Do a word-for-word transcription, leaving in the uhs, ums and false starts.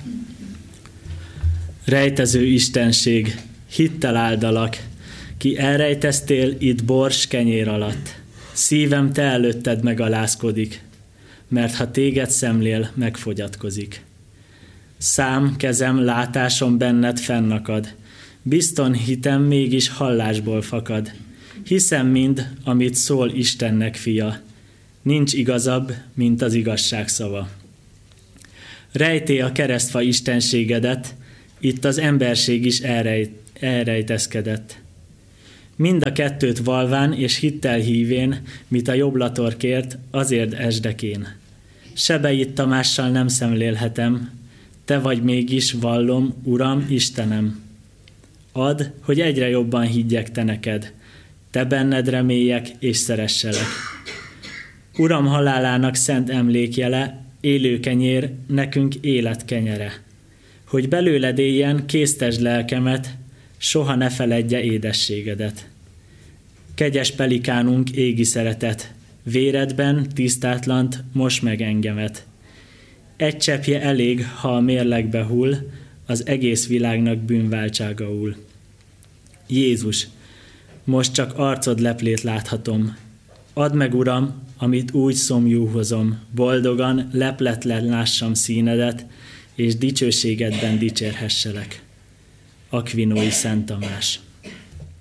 Rejtező istenség, hittel áldalak, ki elrejteztél itt bors kenyér alatt. Szívem te előtted megalázkodik, mert ha téged szemlél, megfogyatkozik. Szám, kezem, látásom benned fennakad, bizton hitem mégis hallásból fakad. Hiszem mind, amit szól Istennek fia, nincs igazabb, mint az igazság szava. Rejté a keresztfa istenségedet, itt az emberség is elrejt, elrejtezkedett. Mind a kettőt valván és hittel hívén, mit a jobblator kért, azért esdekén. Sebeit Tamással nem szemlélhetem, te vagy mégis vallom, Uram, Istenem. Add, hogy egyre jobban higgyek te neked, te benned reméljek és szeresselek. Uram halálának szent emlékjele, élő kenyér, nekünk élet kenyere. Hogy belőled éljen, késztesd lelkemet, soha ne feledje édességedet. Kegyes pelikánunk égi szeretet, véredben tisztátlant most meg engemet. Egy cseppje elég, ha a mérlegbe hull, az egész világnak bűnváltságaul. Jézus, most csak arcod leplét láthatom. Add meg, Uram, amit úgy szomjú hozom, boldogan, lepletlen lássam színedet, és dicsőségedben dicsérhesselek. Akvinói Szent Tamás.